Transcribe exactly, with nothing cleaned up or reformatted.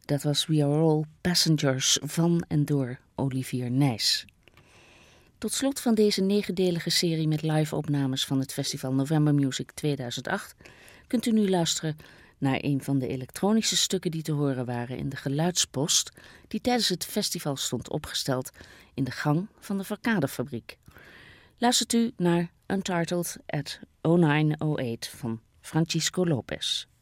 Dat was We Are All Passengers van en door Olivier Nijs. Tot slot van deze negendelige serie met live-opnames van het Festival November Music tweeduizend acht kunt u nu luisteren naar een van de elektronische stukken die te horen waren in de geluidspost die tijdens het festival stond opgesteld in de gang van de Verkadefabriek. Luistert u naar Untitled at oh nine oh eight van Francisco Lopez.